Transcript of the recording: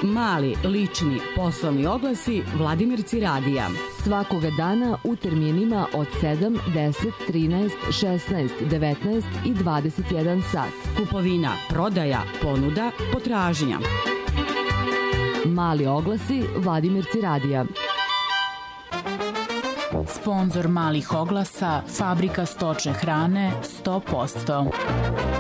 mali, lični, poslovni oglasi Vladimirci radija. Svakoga dana u terminima od 7, 10, 13, 16, 19 i 21 sat. Kupovina, prodaja, ponuda, potražnja. Mali oglasi Vladimirci radija. Sponzor malih oglasa, Fabrika stočne hrane 100%.